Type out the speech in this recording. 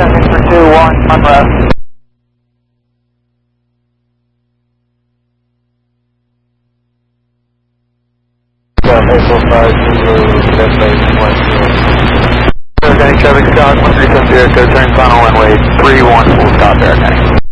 Victor 2-1, on left. April 5, left base, west. Traffic Scott, 1370, turn final runway 31, full stop there, okay.